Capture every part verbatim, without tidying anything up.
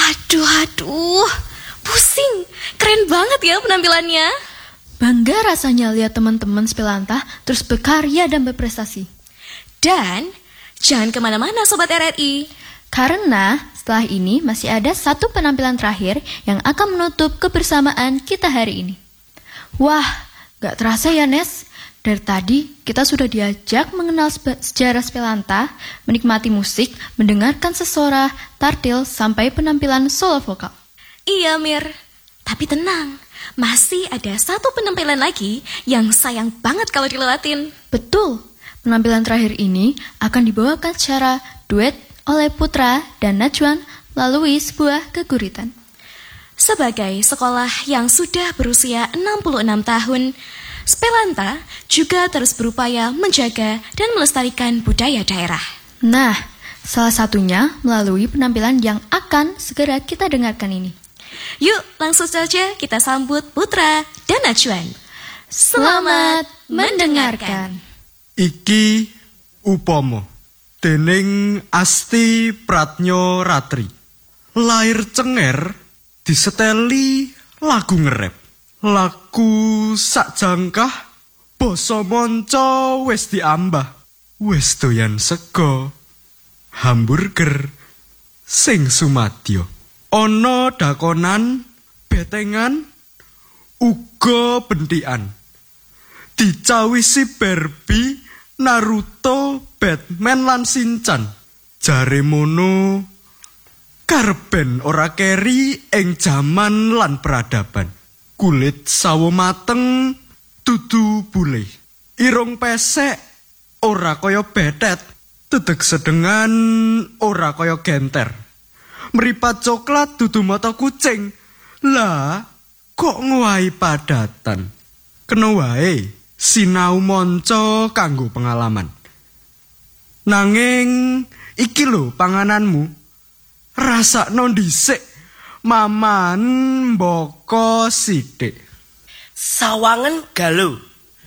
Aduh, aduh, pusing. Keren banget ya penampilannya. Bangga rasanya lihat teman-teman Spelanta terus berkarya dan berprestasi. Dan jangan kemana-mana Sobat R R I. Karena setelah ini masih ada satu penampilan terakhir yang akan menutup kebersamaan kita hari ini. Wah, gak terasa ya Nes. Dari tadi kita sudah diajak mengenal spe- sejarah Spelanta, menikmati musik, mendengarkan sesorah, tartil, sampai penampilan solo vokal. Iya Mir, tapi tenang, masih ada satu penampilan lagi yang sayang banget kalau dilewatin. Betul, penampilan terakhir ini akan dibawakan secara duet oleh Putra dan Najwan melalui sebuah keguritan. Sebagai sekolah yang sudah berusia enam puluh enam tahun, Spelanta juga terus berupaya menjaga dan melestarikan budaya daerah. Nah, salah satunya melalui penampilan yang akan segera kita dengarkan ini. Yuk, langsung saja kita sambut Putra dan Najwan. Selamat mendengarkan. Iki upomo dening Asti Pratnyo Ratri. Lair Cenger diseteli lagu ngerep. Lagu sakjangkah basa manca wis diambah. Wis doyan sego hamburger sing sumadyo. Ana dakonan betengan uga bentikan. Dicawisi Barbie, Naruto, Batman lan Shinchan. Jare mono karben ora keri ing jaman lan peradaban. Kulit sawo mateng dudu bule. Irung pesek ora kaya betet, dedeg sedengan ora kaya genter. Meripat coklat dudu mata kucing. Lah, kok ngowahi padatan? Kena wae sinau monco kanggo pengalaman. Nanging iki lho pangananmu. Rasakno dhisik. Maman mboko sithik. Sawangen galuh.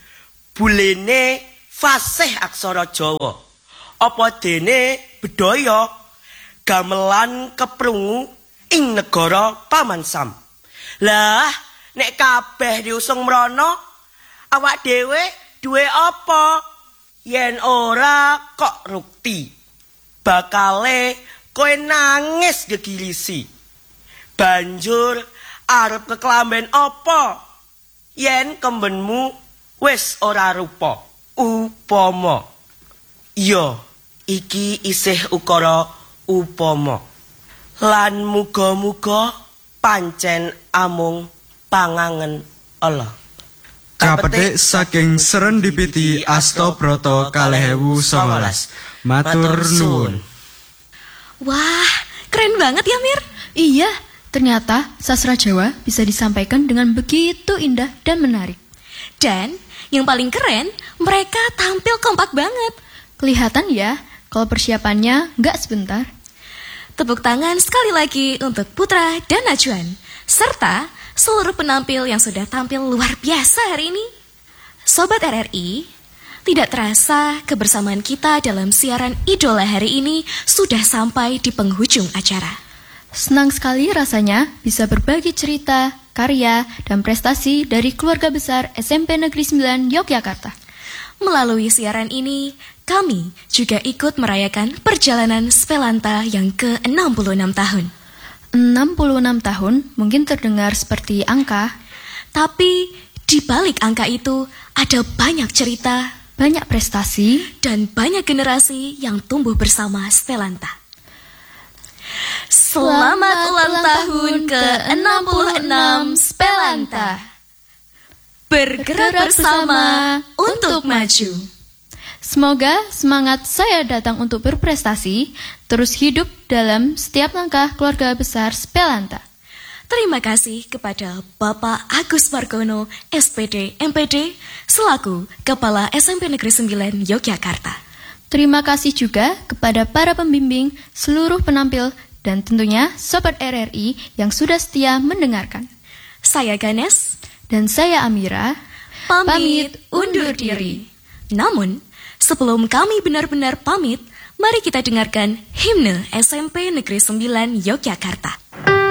Bulene fasih aksara Jawa. Apa dene bedhaya gamelan keprungu ing negara Paman Sam. Lah, nek kabeh diusung mrono, awak dhewe duwe apa? Yen ora kok rukti. Bakale kowe nangis gegirisi. Banjur arep keklamben apa? Yen kembenmu wis ora rupa. Upama. Iya, iki isih ukara upama. Lan muga-muga pancen amung pangangen Allah. Kapetik saking Serendipity Astobrata kalih ewu sangalas. Matur nuwun. Wah, keren banget ya Mir. Iya, ternyata sastra Jawa bisa disampaikan dengan begitu indah dan menarik. Dan yang paling keren, mereka tampil kompak banget. Kelihatan ya, kalau persiapannya nggak sebentar. Tepuk tangan sekali lagi untuk Putra dan Najwan, serta seluruh penampil yang sudah tampil luar biasa hari ini. Sobat R R I, tidak terasa kebersamaan kita dalam siaran Idola hari ini sudah sampai di penghujung acara. Senang sekali rasanya bisa berbagi cerita, karya, dan prestasi dari keluarga besar S M P Negeri sembilan Yogyakarta. Melalui siaran ini, kami juga ikut merayakan perjalanan Spelanta yang ke enam puluh enam tahun. enam puluh enam tahun mungkin terdengar seperti angka, tapi di balik angka itu ada banyak cerita, banyak prestasi, dan banyak generasi yang tumbuh bersama Spelanta. Selamat ulang tahun ke enam puluh enam Spelanta. Bergerak bersama untuk maju. Semoga semangat saya datang untuk berprestasi terus hidup dalam setiap langkah keluarga besar Spelanta. Terima kasih kepada Bapak Agus Margono, S P D M P D, selaku Kepala S M P Negeri sembilan Yogyakarta. Terima kasih juga kepada para pembimbing, seluruh penampil, dan tentunya Sobat R R I yang sudah setia mendengarkan. Saya Ganes. Dan saya Amira. Pamit, pamit undur diri. Namun, sebelum kami benar-benar pamit, mari kita dengarkan himne S M P Negeri sembilan Yogyakarta.